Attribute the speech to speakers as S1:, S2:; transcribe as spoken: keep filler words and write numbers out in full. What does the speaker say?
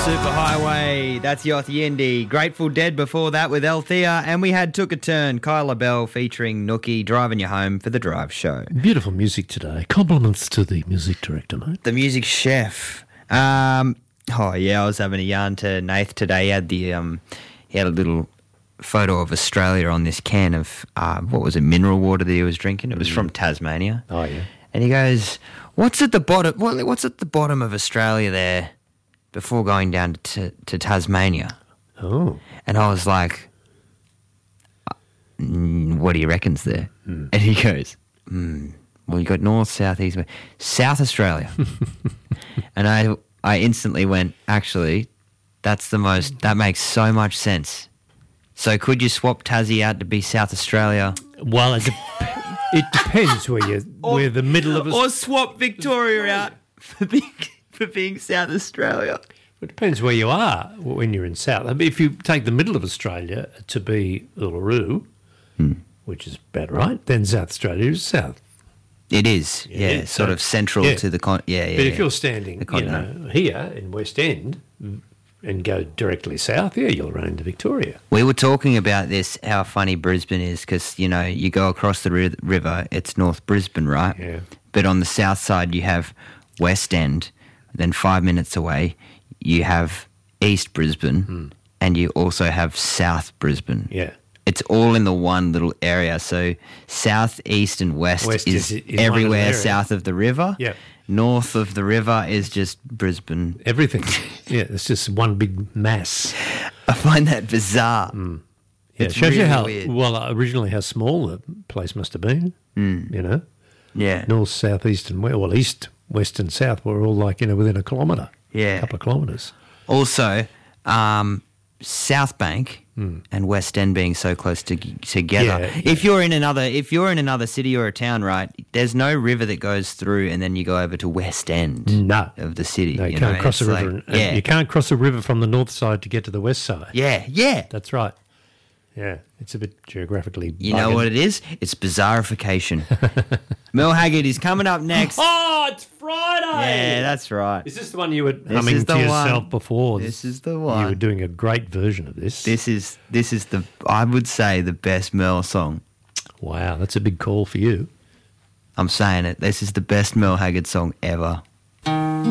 S1: Superhighway, that's Yoth Yindi. Grateful Dead before that with Althea, and we had Took a Turn, Kyla Bell featuring Nookie, driving you home for the drive show.
S2: Beautiful music today. Compliments to the music director, mate.
S1: The music chef. Um, oh yeah, I was having a yarn to Nath today. He had the um, he had a little photo of Australia on this can of uh, what was it, mineral water that he was drinking. It was from Tasmania.
S2: Oh yeah.
S1: And he goes, "What's at the bottom? What, what's at the bottom of Australia there?" Before going down to, to Tasmania.
S2: Oh.
S1: And I was like, mm, what do you reckon's there? Mm. And he goes, mm, well, you got north, south, east, west. South Australia. And I I instantly went, actually, that's the most, that makes so much sense. So could you swap Tassie out to be South Australia?
S2: Well, it, de- it depends where you where the middle of
S1: Or swap Victoria out for being... for being South Australia.
S2: It depends where you are when you're in South. I mean, if you take the middle of Australia to be Uluru, hmm. which is about right, then South Australia is south.
S1: It is, yeah, yeah sort so, of central yeah. to the con. Yeah, yeah.
S2: But
S1: yeah.
S2: if you're standing, you know, here in West End and go directly south, yeah, you'll run into Victoria.
S1: We were talking about this, how funny Brisbane is, because you know you go across the ri- river, it's North Brisbane, right?
S2: Yeah.
S1: But on the south side, you have West End. Then five minutes away, you have East Brisbane, mm. and you also have South Brisbane.
S2: Yeah.
S1: It's all in the one little area. So south, east, and west, west is, is, is everywhere south of the river.
S2: Yeah.
S1: North of the river is just Brisbane.
S2: Everything. Yeah, it's just one big mass.
S1: I find that bizarre.
S2: Mm. Yeah,
S1: it's
S2: it shows
S1: really
S2: you how,
S1: weird.
S2: well, originally how small the place must have been,
S1: mm.
S2: you know?
S1: Yeah.
S2: North, south, east, and west. Well, east, west, and south were all like, you know, within a kilometre.
S1: Yeah.
S2: A couple of kilometres.
S1: Also, um, South Bank mm. and West End being so close to, together.
S2: Yeah, yeah.
S1: If you're in another, if you're in another city or a town, right? There's no river that goes through, and then you go over to West End
S2: no.
S1: of the city.
S2: No, you,
S1: you
S2: can't
S1: know?
S2: cross the
S1: it's
S2: river.
S1: like,
S2: and,
S1: yeah.
S2: You can't cross the river from the north side to get to the west side.
S1: Yeah, yeah.
S2: That's right. Yeah, it's a bit geographically
S1: You
S2: bugging.
S1: know what it is? It's bizarrification. Mel Haggard is coming up next.
S2: Oh, it's Friday!
S1: Yeah, that's right.
S2: Is this the one you were
S1: This
S2: humming
S1: is the
S2: to yourself
S1: one.
S2: before?
S1: This is the one.
S2: You were doing a great version of this.
S1: This is this is the I would say the best Mel song.
S2: Wow, that's a big call for you.
S1: I'm saying it. This is the best Mel Haggard song ever.